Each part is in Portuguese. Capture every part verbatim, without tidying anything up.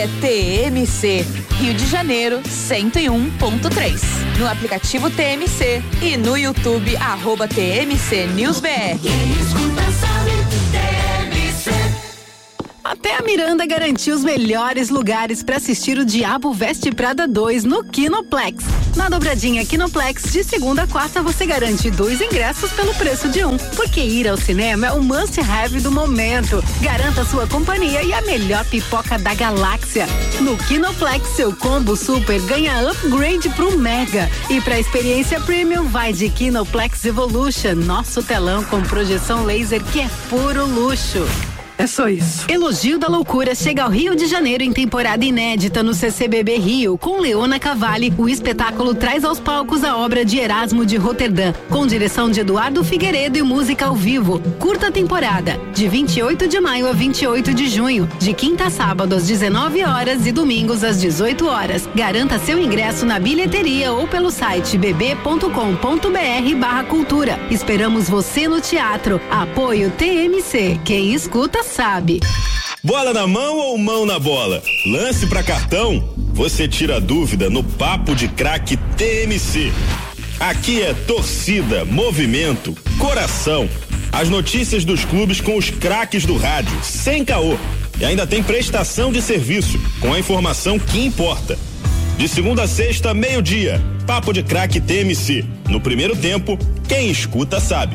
É T M C, Rio de Janeiro, cento e um ponto três. No aplicativo T M C e no YouTube, arroba T M C News B R. Quem escuta sabe, T M C. Até a Miranda garantiu os melhores lugares para assistir o Diabo Veste Prada dois no Kinoplex. Na dobradinha Kinoplex, de segunda a quarta, você garante dois ingressos pelo preço de um. Porque ir ao cinema é o must-have do momento. Garanta sua companhia e a melhor pipoca da galáxia. No Kinoplex, seu combo super ganha upgrade pro Mega. E pra experiência premium, vai de Kinoplex Evolution, nosso telão com projeção laser que é puro luxo. É só isso. Elogio da Loucura chega ao Rio de Janeiro em temporada inédita no C C B B Rio. Com Leona Cavalli, o espetáculo traz aos palcos a obra de Erasmo de Roterdã, com direção de Eduardo Figueiredo e música ao vivo. Curta temporada, de vinte e oito de maio a vinte e oito de junho, de quinta a sábado às dezenove horas e domingos às dezoito horas. Garanta seu ingresso na bilheteria ou pelo site b b ponto com ponto b r barra cultura. Esperamos você no teatro. Apoio T M C. Quem escuta sabe. Bola na mão ou mão na bola? Lance pra cartão? Você tira a dúvida no Papo de Craque T M C. Aqui é torcida, movimento, coração. As notícias dos clubes com os craques do rádio, sem caô. E ainda tem prestação de serviço, com a informação que importa. De segunda a sexta, meio-dia, Papo de Craque T M C. No primeiro tempo, quem escuta sabe.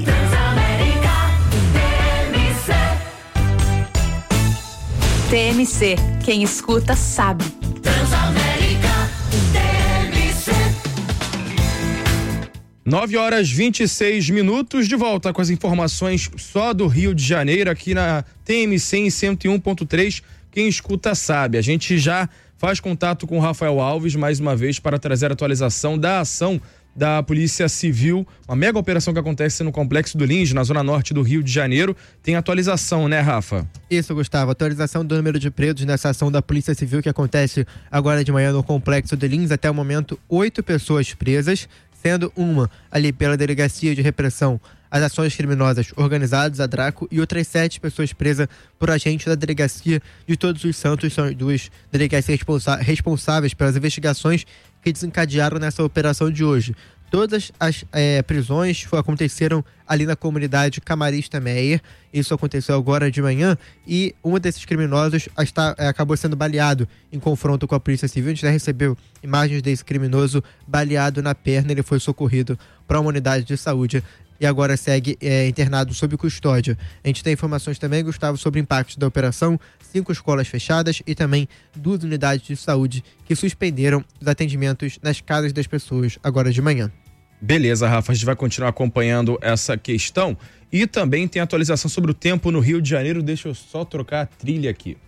T M C, quem escuta sabe. Transamérica, T M C. nove horas vinte e seis minutos, de volta com as informações só do Rio de Janeiro, aqui na T M C em cento e um ponto três. Quem escuta sabe. A gente já faz contato com o Rafael Alves mais uma vez para trazer a atualização da ação da Polícia Civil, uma mega operação que acontece no Complexo do Lins, na zona norte do Rio de Janeiro. Tem atualização, né, Rafa? Isso, Gustavo. Atualização do número de presos nessa ação da Polícia Civil que acontece agora de manhã no Complexo do Lins. Até o momento, oito pessoas presas, sendo uma ali pela Delegacia de Repressão às Ações Criminosas Organizadas, a Draco, e outras sete pessoas presas por agentes da Delegacia de Todos os Santos. São as duas delegacias responsa- responsáveis pelas investigações que desencadearam nessa operação de hoje. Todas as é, prisões foi, aconteceram ali na comunidade Camarista Meyer. Isso aconteceu agora de manhã e um desses criminosos está, é, acabou sendo baleado em confronto com a Polícia Civil. A gente já recebeu imagens desse criminoso baleado na perna. Ele foi socorrido para uma unidade de saúde e agora segue é, internado sob custódia. A gente tem informações também, Gustavo, sobre o impacto da operação: cinco escolas fechadas e também duas unidades de saúde que suspenderam os atendimentos nas casas das pessoas agora de manhã. Beleza, Rafa, a gente vai continuar acompanhando essa questão e também tem atualização sobre o tempo no Rio de Janeiro. Deixa eu só trocar a trilha aqui.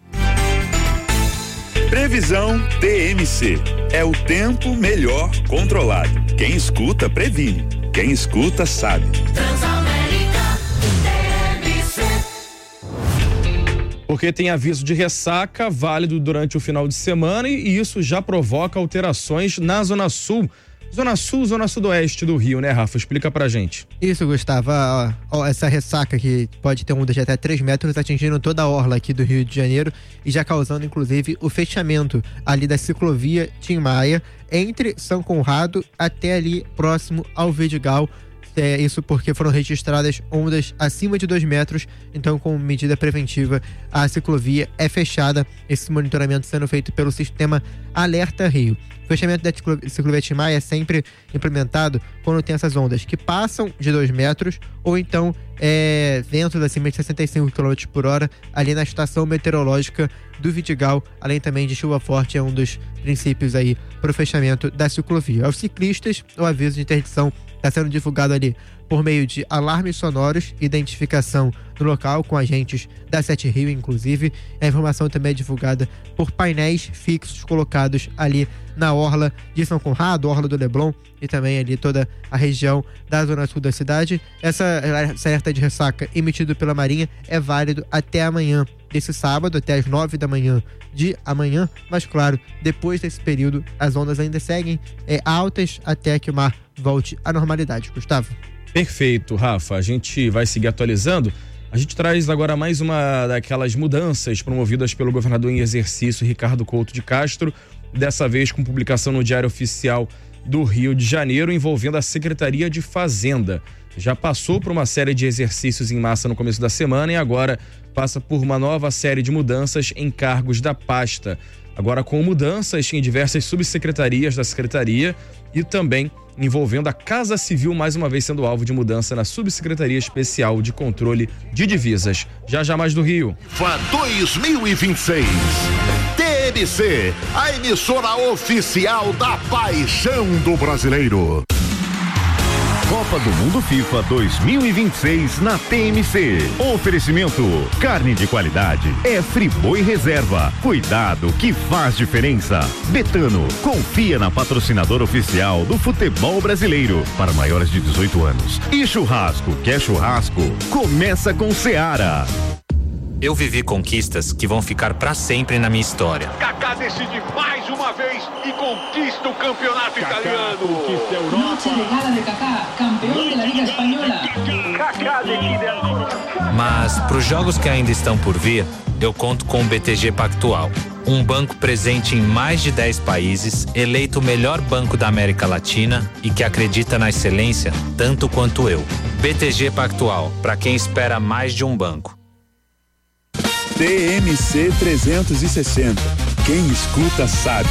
Previsão T M C. É o tempo melhor controlado. Quem escuta, previne. Quem escuta, sabe. Transamérica, T M C. Porque tem aviso de ressaca válido durante o final de semana e isso já provoca alterações na Zona Sul. Zona Sul, Zona Sudoeste do Rio, né, Rafa? Explica pra gente. Isso, Gustavo. Ó, ó, essa ressaca que pode ter onda de até três metros atingindo toda a orla aqui do Rio de Janeiro e já causando, inclusive, o fechamento ali da ciclovia Tim Maia entre São Conrado até ali próximo ao Vidigal. É, isso porque foram registradas ondas acima de dois metros, então, como medida preventiva, a ciclovia é fechada. Esse monitoramento sendo feito pelo sistema Alerta Rio. O fechamento da ciclovia Tim Maia é sempre implementado quando tem essas ondas que passam de dois metros ou então é, ventos acima de sessenta e cinco quilômetros por hora ali na estação meteorológica do Vidigal, além também de chuva forte. É um dos princípios aí para o fechamento da ciclovia. Aos ciclistas, o aviso de interdição está sendo divulgado ali por meio de alarmes sonoros, identificação no local com agentes da Sete Rio, inclusive. A informação também é divulgada por painéis fixos colocados ali na orla de São Conrado, orla do Leblon e também ali toda a região da zona sul da cidade. Essa alerta de ressaca emitido pela Marinha é válido até amanhã desse sábado, até as nove da manhã de amanhã, mas claro, depois desse período as ondas ainda seguem é, altas até que o mar volte à normalidade. Gustavo. Perfeito, Rafa. A gente vai seguir atualizando. A gente traz agora mais uma daquelas mudanças promovidas pelo governador em exercício, Ricardo Couto de Castro, dessa vez com publicação no Diário Oficial do Rio de Janeiro, envolvendo a Secretaria de Fazenda. Já passou por uma série de exercícios em massa no começo da semana e agora passa por uma nova série de mudanças em cargos da pasta. Agora com mudanças em diversas subsecretarias da Secretaria e também envolvendo a Casa Civil, mais uma vez sendo alvo de mudança na Subsecretaria Especial de Controle de Divisas. Já já mais do Rio. FIFA dois mil e vinte e seis. T M C, a emissora oficial da paixão do brasileiro. Copa do Mundo FIFA dois mil e vinte e seis na T M C. Oferecimento: carne de qualidade é Friboi Reserva. Cuidado que faz diferença. Betano, confia na patrocinadora oficial do futebol brasileiro para maiores de dezoito anos. E churrasco, quer churrasco? Começa com Seara. Eu vivi conquistas que vão ficar pra sempre na minha história. Kaká decide mais uma vez e conquista o campeonato Kaká italiano. Conquista a Europa. Noche de gala de Kaká, campeão da Liga Espanhola. Kaká decide. Mas pros jogos que ainda estão por vir, eu conto com o B T G Pactual. Um banco presente em mais de dez países, eleito o melhor banco da América Latina e que acredita na excelência tanto quanto eu. B T G Pactual, pra quem espera mais de um banco. T M C trezentos e sessenta. Quem escuta sabe.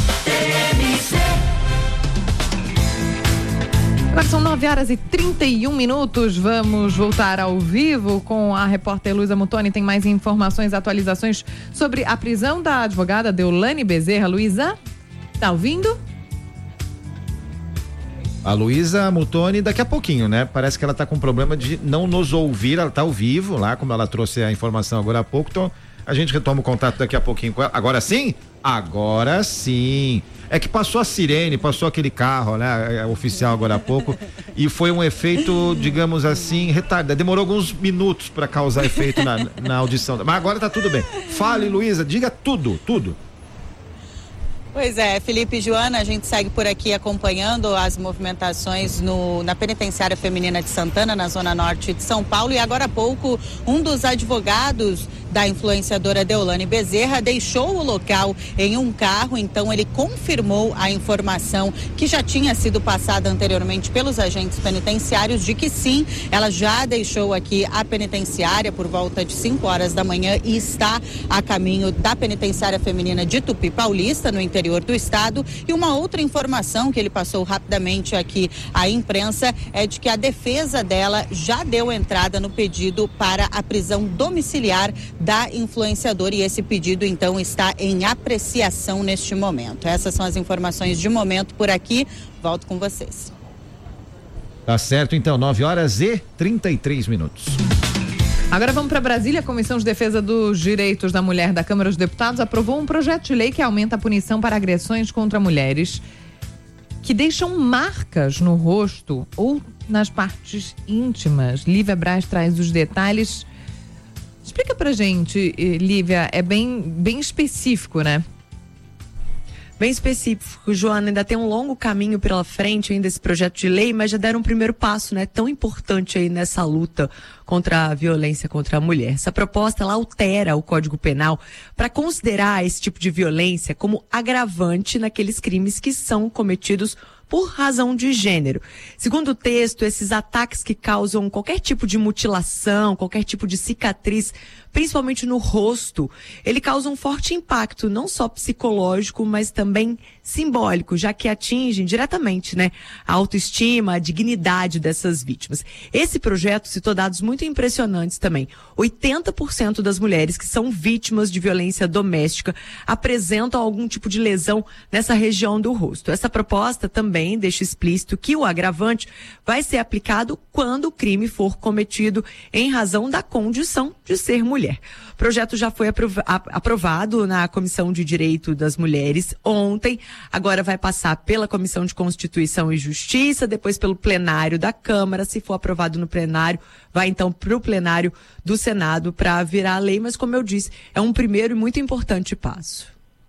Agora são nove horas e trinta e um minutos. Vamos voltar ao vivo com a repórter Luísa Mutoni. Tem mais informações, atualizações sobre a prisão da advogada Deolane Bezerra. Luísa, tá ouvindo? A Luísa Mutoni daqui a pouquinho, né? Parece que ela tá com problema de não nos ouvir, ela tá ao vivo lá, como ela trouxe a informação agora há pouco, então a gente retoma o contato daqui a pouquinho com ela. Agora sim? Agora sim. É que passou a sirene, passou aquele carro, né? Oficial agora há pouco, e foi um efeito, digamos assim, retardado. Demorou alguns minutos para causar efeito na, na audição. Mas agora tá tudo bem. Fale, Luísa, diga tudo, tudo. Pois é, Felipe e Joana, a gente segue por aqui acompanhando as movimentações no, na penitenciária feminina de Santana, na zona norte de São Paulo, e agora há pouco um dos advogados da influenciadora Deolane Bezerra deixou o local em um carro, então ele confirmou a informação que já tinha sido passada anteriormente pelos agentes penitenciários de que sim, ela já deixou aqui a penitenciária por volta de cinco horas da manhã e está a caminho da penitenciária feminina de Tupi Paulista, no interior do estado. E uma outra informação que ele passou rapidamente aqui à imprensa é de que a defesa dela já deu entrada no pedido para a prisão domiciliar da influenciadora, e esse pedido então está em apreciação neste momento. Essas são as informações de momento por aqui. Volto com vocês. Tá certo, então, nove horas e trinta e três minutos. Agora vamos para Brasília. A Comissão de Defesa dos Direitos da Mulher da Câmara dos Deputados aprovou um projeto de lei que aumenta a punição para agressões contra mulheres que deixam marcas no rosto ou nas partes íntimas. Lívia Braz traz os detalhes. Explica pra gente, Lívia, é bem, bem específico, né? Bem específico, Joana, ainda tem um longo caminho pela frente ainda esse projeto de lei, mas já deram um primeiro passo, né? Tão importante aí nessa luta contra a violência contra a mulher. Essa proposta, ela altera o Código Penal para considerar esse tipo de violência como agravante naqueles crimes que são cometidos por razão de gênero. Segundo o texto, esses ataques que causam qualquer tipo de mutilação, qualquer tipo de cicatriz, principalmente no rosto, ele causa um forte impacto, não só psicológico, mas também simbólico, já que atingem diretamente, né, a autoestima, a dignidade dessas vítimas. Esse projeto citou dados muito impressionantes também. oitenta por cento das mulheres que são vítimas de violência doméstica apresentam algum tipo de lesão nessa região do rosto. Essa proposta também deixa explícito que o agravante vai ser aplicado quando o crime for cometido em razão da condição de ser mulher. O projeto já foi aprova- aprovado na Comissão de Direito das Mulheres ontem, agora vai passar pela Comissão de Constituição e Justiça, depois pelo plenário da Câmara. Se for aprovado no plenário, vai então para o plenário do Senado para virar lei, mas como eu disse, é um primeiro e muito importante passo.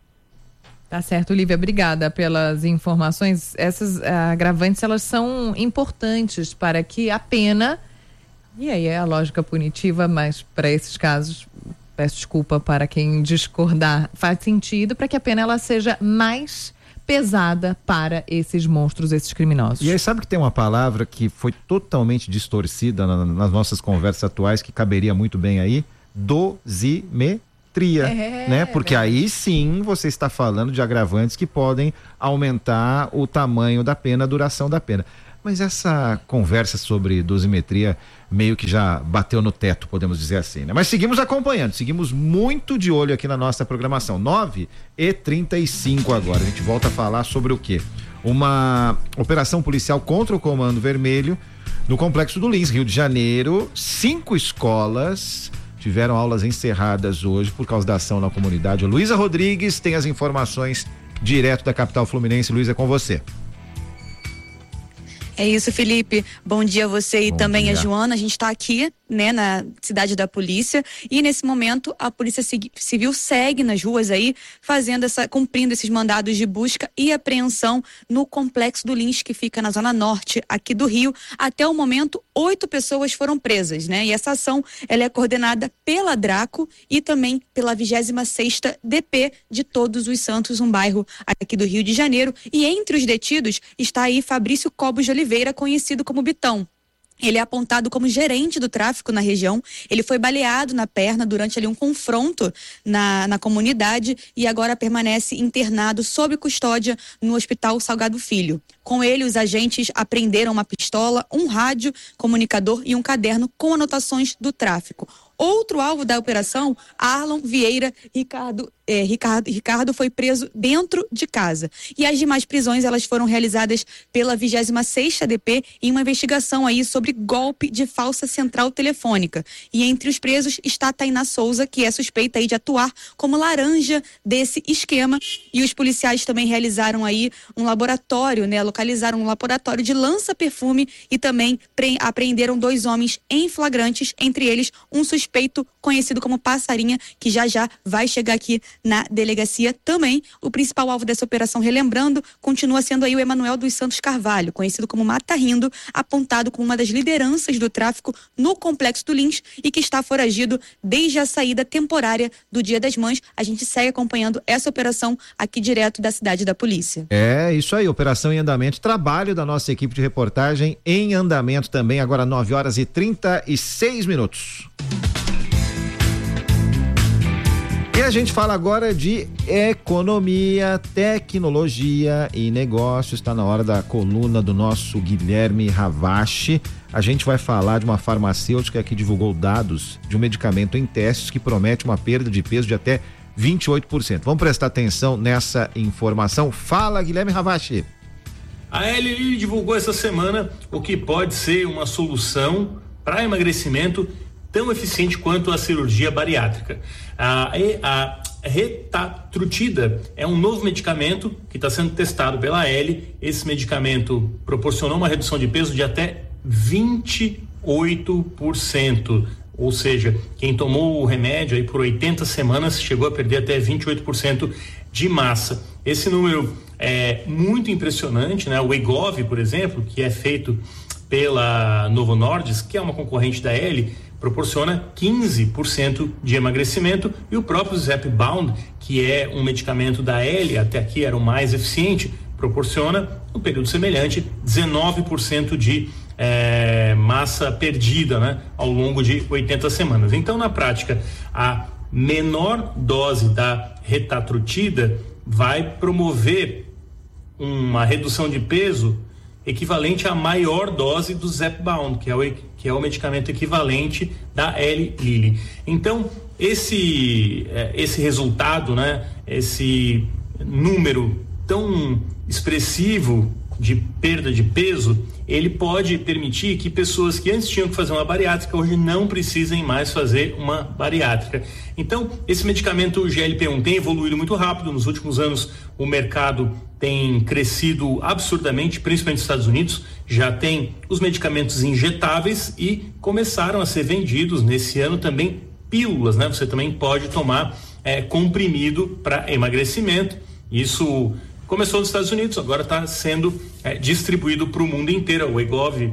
Tá certo, Lívia, obrigada pelas informações. Essas uh, agravantes, elas são importantes para que a pena E aí é a lógica punitiva, mas para esses casos, peço desculpa para quem discordar, faz sentido para que a pena ela seja mais pesada para esses monstros, esses criminosos. E aí sabe que tem uma palavra que foi totalmente distorcida na, nas nossas conversas atuais, que caberia muito bem aí? Dosimetria, É, né? Porque é. aí sim você está falando de agravantes que podem aumentar o tamanho da pena, a duração da pena. Mas essa conversa sobre dosimetria meio que já bateu no teto, podemos dizer assim, né? Mas seguimos acompanhando, seguimos muito de olho aqui na nossa programação. nove e trinta e cinco agora. A gente volta a falar sobre o quê? Uma operação policial contra o Comando Vermelho no Complexo do Lins, Rio de Janeiro. Cinco escolas tiveram aulas encerradas hoje por causa da ação na comunidade. A Luísa Rodrigues tem as informações direto da capital fluminense. Luísa, é com você. É isso, Felipe. Bom dia a você e Bom também dia. a Joana. A gente está aqui, né, na cidade da polícia e nesse momento a Polícia Civil segue nas ruas aí, fazendo essa, cumprindo esses mandados de busca e apreensão no Complexo do Lins, que fica na zona norte aqui do Rio. Até o momento, oito pessoas foram presas, né? E essa ação, ela é coordenada pela Draco e também pela vigésima sexta D P de Todos os Santos, um bairro aqui do Rio de Janeiro. E entre os detidos está aí Fabrício Cobos de Oliveira, conhecido como Bitão. Ele é apontado como gerente do tráfico na região. Ele foi baleado na perna durante ali um confronto na, na comunidade e agora permanece internado sob custódia no Hospital Salgado Filho. Com ele, os agentes apreenderam uma pistola, um rádio, comunicador e um caderno com anotações do tráfico. Outro alvo da operação, Arlon Vieira Ricardo, eh, Ricardo, Ricardo foi preso dentro de casa. E as demais prisões, elas foram realizadas pela vigésima sexta D P em uma investigação aí sobre golpe de falsa central telefônica. E entre os presos está Tainá Souza, que é suspeita aí de atuar como laranja desse esquema. E os policiais também realizaram aí um laboratório, né? Localizaram um laboratório de lança-perfume e também pre- apreenderam dois homens em flagrantes, entre eles um suspeito suspeito conhecido como Passarinha, que já já vai chegar aqui na delegacia também. O principal alvo dessa operação, relembrando, continua sendo aí o Emanuel dos Santos Carvalho, conhecido como Mata Rindo, apontado como uma das lideranças do tráfico no Complexo do Lins e que está foragido desde a saída temporária do Dia das Mães. A gente segue acompanhando essa operação aqui direto da cidade da polícia. É, isso aí, operação em andamento, trabalho da nossa equipe de reportagem em andamento também, agora nove horas e trinta e seis minutos. E a gente fala agora de economia, tecnologia e negócios. Está na hora da coluna do nosso Guilherme Ravache. A gente vai falar de uma farmacêutica que divulgou dados de um medicamento em testes que promete uma perda de peso de até vinte e oito por cento. Vamos prestar atenção nessa informação. Fala, Guilherme Ravache. A Eli Lilly divulgou essa semana o que pode ser uma solução para emagrecimento tão eficiente quanto a cirurgia bariátrica. A, a retatrutida é um novo medicamento que está sendo testado pela Eli. Esse medicamento proporcionou uma redução de peso de até vinte e oito por cento. Ou seja, quem tomou o remédio aí por oitenta semanas chegou a perder até vinte e oito por cento de massa. Esse número é muito impressionante, né? O Wegovy, por exemplo, que é feito pela Novo Nordisk, que é uma concorrente da Eli, proporciona quinze por cento de emagrecimento, e o próprio Zepbound, que é um medicamento da Eli, até aqui era o mais eficiente, proporciona, no período semelhante, dezenove por cento de eh, massa perdida, né, ao longo de oitenta semanas. Então, na prática, a menor dose da retatrutida vai promover uma redução de peso equivalente à maior dose do Zepbound, que é o, que é o medicamento equivalente da Eli Lilly. Então, esse, esse resultado, né, esse número tão expressivo de perda de peso, ele pode permitir que pessoas que antes tinham que fazer uma bariátrica hoje não precisem mais fazer uma bariátrica. Então, esse medicamento G L P um tem evoluído muito rápido. Nos últimos anos, o mercado tem crescido absurdamente, principalmente nos Estados Unidos. Já tem os medicamentos injetáveis e começaram a ser vendidos nesse ano também pílulas, né? Você também pode tomar é, comprimido para emagrecimento. Isso Começou nos Estados Unidos, agora está sendo é, distribuído para o mundo inteiro. O Wegovy,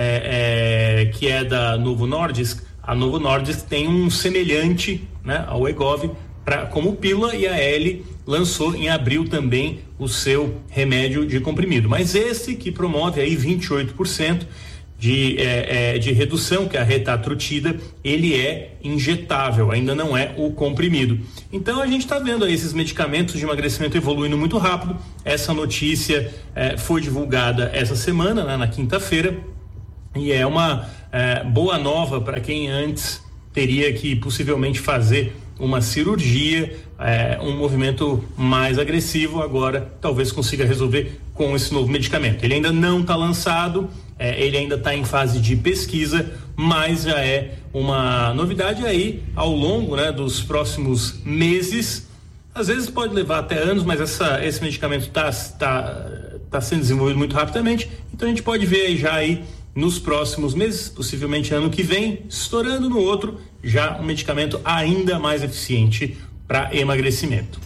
é, é, que é da Novo Nordisk, a Novo Nordisk tem um semelhante, né, ao Wegovy pra, como pílula, e a L lançou em abril também o seu remédio de comprimido. Mas esse que promove aí vinte e oito por cento de, é, é, de redução, que é a retatrutida, ele é injetável, ainda não é o comprimido. Então a gente está vendo aí esses medicamentos de emagrecimento evoluindo muito rápido. Essa notícia é, foi divulgada essa semana, né, na quinta-feira, e é uma é, boa nova para quem antes teria que possivelmente fazer uma cirurgia, é, um movimento mais agressivo, agora talvez consiga resolver com esse novo medicamento. Ele ainda não está lançado, é, ele ainda está em fase de pesquisa, mas já é uma novidade aí ao longo, né, dos próximos meses. Às vezes pode levar até anos, mas essa, esse medicamento está tá, tá sendo desenvolvido muito rapidamente, então a gente pode ver aí já aí nos próximos meses, possivelmente ano que vem, estourando no outro, já um medicamento ainda mais eficiente para emagrecimento.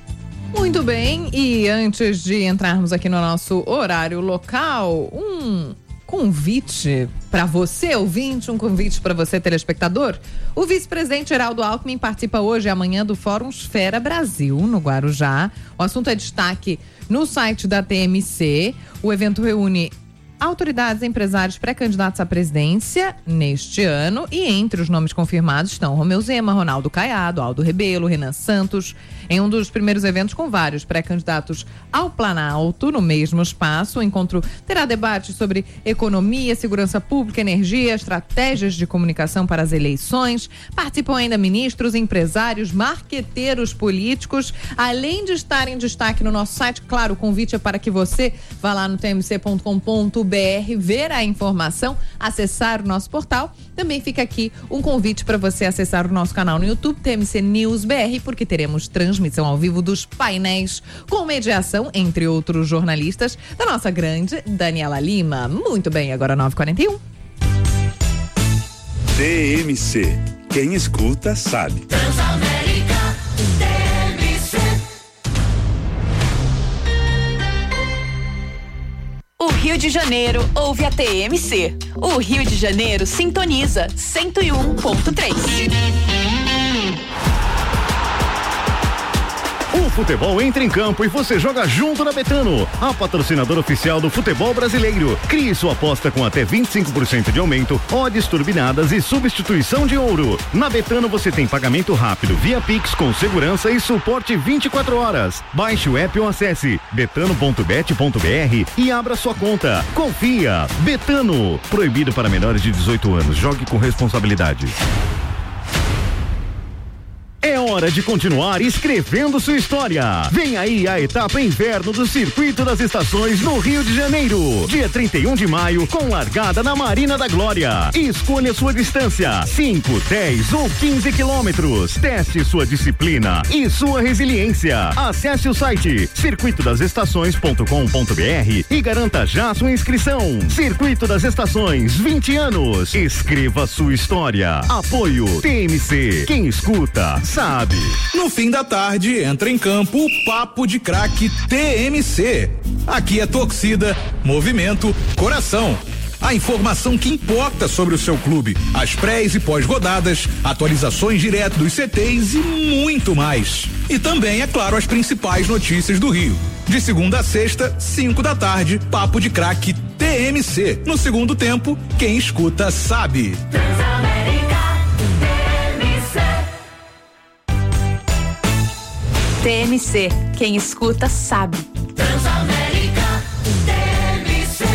Muito bem, e antes de entrarmos aqui no nosso horário local, um convite para você, ouvinte, um convite para você, telespectador. O vice-presidente Geraldo Alckmin participa hoje e amanhã do Fórum Esfera Brasil, no Guarujá. O assunto é destaque no site da T M C. O evento reúne autoridades e empresários pré-candidatos à presidência neste ano, e entre os nomes confirmados estão Romeu Zema, Ronaldo Caiado, Aldo Rebelo, Renan Santos, em um dos primeiros eventos com vários pré-candidatos ao Planalto no mesmo espaço. O encontro terá debates sobre economia, segurança pública, energia, estratégias de comunicação para as eleições. Participam ainda ministros, empresários, marqueteiros políticos, além de estar em destaque no nosso site. Claro, o convite é para que você vá lá no t m c ponto com ponto b r, ver a informação, acessar o nosso portal. Também fica aqui um convite para você acessar o nosso canal no YouTube, T M C News B R, porque teremos transmissão ao vivo dos painéis com mediação, entre outros jornalistas, da nossa grande Daniela Lima. Muito bem, agora nove e quarenta e um. T M C. Quem escuta sabe. Transamérica, T M C. O Rio de Janeiro ouve a T M C. O Rio de Janeiro sintoniza cento e um ponto três. O futebol entra em campo e você joga junto na Betano, a patrocinadora oficial do futebol brasileiro. Crie sua aposta com até vinte e cinco por cento de aumento, odds turbinadas e substituição de ouro. Na Betano você tem pagamento rápido via Pix com segurança e suporte vinte e quatro horas. Baixe o app ou acesse betano ponto bet ponto b r e abra sua conta. Confia. Betano. Proibido para menores de dezoito anos. Jogue com responsabilidade. É hora de continuar escrevendo sua história. Vem aí a etapa inverno do Circuito das Estações no Rio de Janeiro. Dia trinta e um de maio, com largada na Marina da Glória. Escolha sua distância, cinco, dez ou quinze quilômetros. Teste sua disciplina e sua resiliência. Acesse o site circuito das estações ponto com ponto b r e garanta já sua inscrição. Circuito das Estações, vinte anos. Escreva sua história. Apoio T M C. Quem escuta sabe. No fim da tarde, entra em campo o Papo de Craque T M C. Aqui é torcida, movimento, coração. A informação que importa sobre o seu clube, as prés e pós-rodadas, atualizações direto dos C Tês e muito mais. E também, é claro, as principais notícias do Rio. De segunda a sexta, cinco da tarde, Papo de Craque T M C. No segundo tempo, quem escuta sabe. T M C, quem escuta sabe. Transamérica, T M C.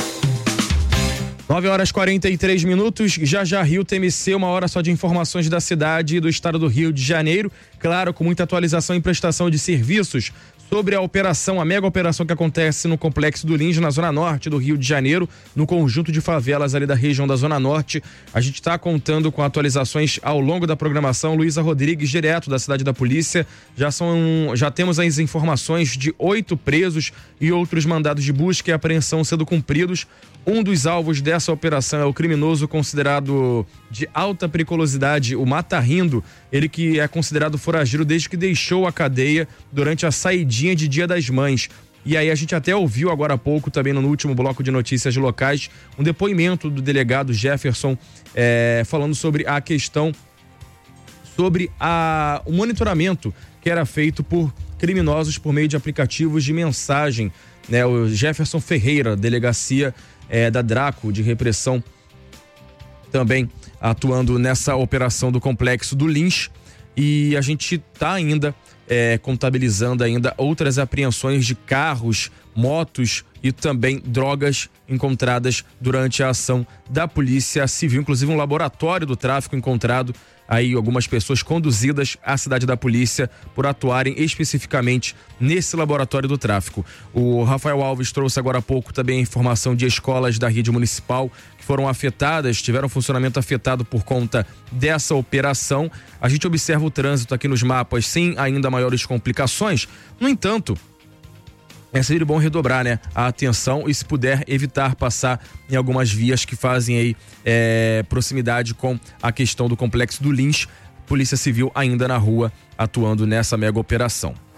nove horas e quarenta e três minutos, já já Rio T M C, uma hora só de informações da cidade e do estado do Rio de Janeiro, claro, com muita atualização e prestação de serviços sobre a operação, a mega operação que acontece no Complexo do Lins, na zona norte do Rio de Janeiro, no conjunto de favelas ali da região da zona norte. A gente está contando com atualizações ao longo da programação. Luísa Rodrigues, direto da cidade da polícia, já são, já temos as informações de oito presos e outros mandados de busca e apreensão sendo cumpridos. Um dos alvos dessa operação é o criminoso considerado de alta periculosidade, o Mata Rindo, ele que é considerado foragido desde que deixou a cadeia durante a saidinha de Dia das Mães. E aí a gente até ouviu agora há pouco, também no último bloco de notícias locais, um depoimento do delegado Jefferson é, falando sobre a questão, sobre a, o monitoramento que era feito por criminosos por meio de aplicativos de mensagem, né? O Jefferson Ferreira, delegacia é, da Draco de repressão, também atuando nessa operação do complexo do Lins, e a gente está ainda é, contabilizando ainda outras apreensões de carros, motos e também drogas encontradas durante a ação da Polícia Civil, inclusive um laboratório do tráfico encontrado aí, algumas pessoas conduzidas à cidade da polícia por atuarem especificamente nesse laboratório do tráfico. O Rafael Alves trouxe agora há pouco também a informação de escolas da rede municipal que foram afetadas, tiveram funcionamento afetado por conta dessa operação. A gente observa o trânsito aqui nos mapas sem ainda maiores complicações. No entanto, é sempre bom redobrar, né, a atenção e, se puder, evitar passar em algumas vias que fazem aí é, proximidade com a questão do complexo do Lins. Polícia Civil ainda na rua atuando nessa mega operação.